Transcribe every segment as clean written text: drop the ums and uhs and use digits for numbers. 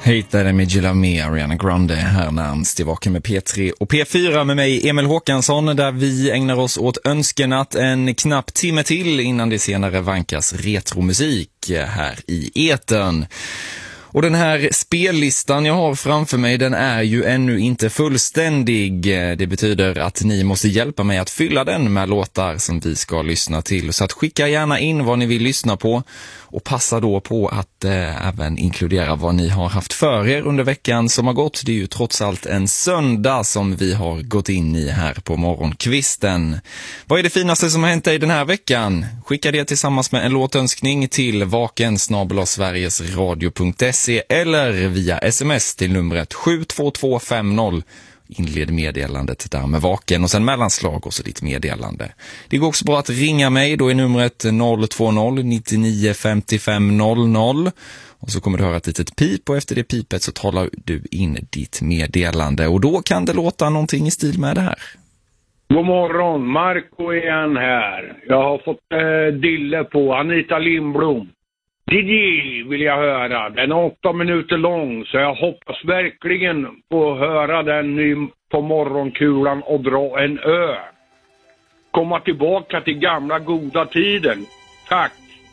Hittade med Gilla med Ariana Grande här närmast i Vaken med P3 och P4 med mig Emil Håkansson, där vi ägnar oss åt önskenatt en knapp timme till innan det senare vankas retromusik här i etern. Och den här spellistan jag har framför mig, den är ju ännu inte fullständig. Det betyder att ni måste hjälpa mig att fylla den med låtar som vi ska lyssna till. Så att skicka gärna in vad ni vill lyssna på och passa då på att även inkludera vad ni har haft för er under veckan som har gått. Det är ju trots allt en söndag som vi har gått in i här på morgonkvisten. Vad är det finaste som har hänt dig den här veckan? Skicka det tillsammans med en låtönskning till vaken@sverigesradio.se eller via sms till numret 72250. Inled meddelandet där med Vaken och sen mellanslag och så ditt meddelande. Det går också bra att ringa mig, då är numret 020 99 55 00 och så kommer du höra ett litet pip och efter det pipet så talar du in ditt meddelande och då kan det låta någonting i stil med det här. God morgon, Marco igen här. Jag har fått dille på Anita Lindblom. DJ vill jag höra. Den är 8 minuter lång så jag hoppas verkligen få höra den nu på morgonkulan och dra en ö. Komma tillbaka till gamla goda tiden. Tack!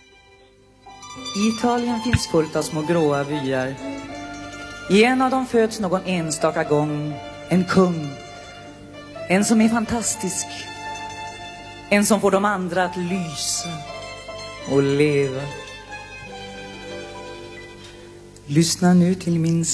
I Italien finns fullt av små gråa byar. I en av dem föds någon enstaka gång en kung. En som är fantastisk. En som får de andra att lysa och leva. Lyssna nu till min